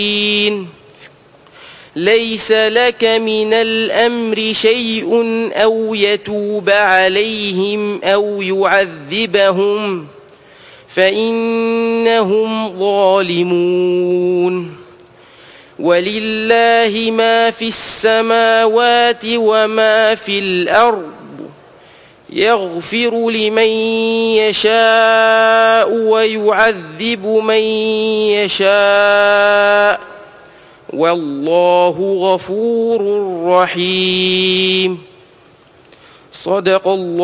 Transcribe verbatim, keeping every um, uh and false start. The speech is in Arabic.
ليس لك من الأمر شيء أو يتوب عليهم أو يعذبهم فإنهم ظالمون ولله ما في السماوات وما في الأرض يغفر لمن يشاء ويعذب من يشاء والله غفور رحيم. صدق الله.